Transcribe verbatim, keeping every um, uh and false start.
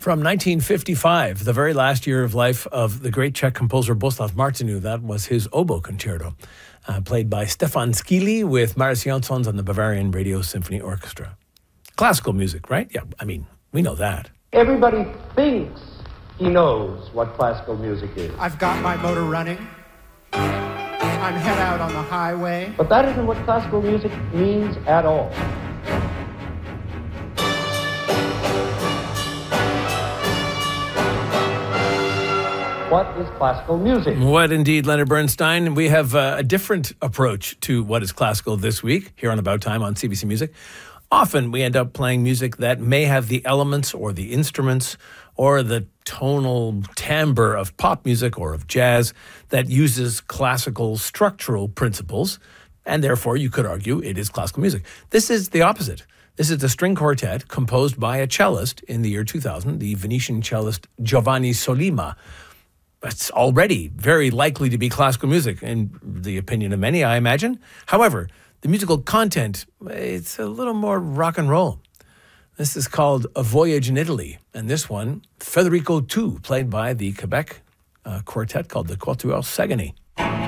From nineteen fifty-five, the very last year of life of the great Czech composer Bohuslav Martinu, that was his oboe concerto, uh, played by Stefan Skily with Marius Jansons and the Bavarian Radio Symphony Orchestra. Classical music, right? Yeah, I mean, we know that. Everybody thinks he knows what classical music is. I've got my motor running. I'm head out on the highway. But that isn't what classical music means at all. What is classical music? What indeed, Leonard Bernstein. We have uh, a different approach to what is classical this week here on About Time on C B C Music. Often we end up playing music that may have the elements or the instruments or the tonal timbre of pop music or of jazz that uses classical structural principles, and therefore you could argue it is classical music. This is the opposite. This is a string quartet composed by a cellist in the year two thousand, the Venetian cellist Giovanni Sollima. It's already very likely to be classical music, in the opinion of many, I imagine. However, the musical content, it's a little more rock and roll. This is called A Voyage in Italy, and this one, Federico two, played by the Quebec uh, quartet called the Quatuor Saguenay.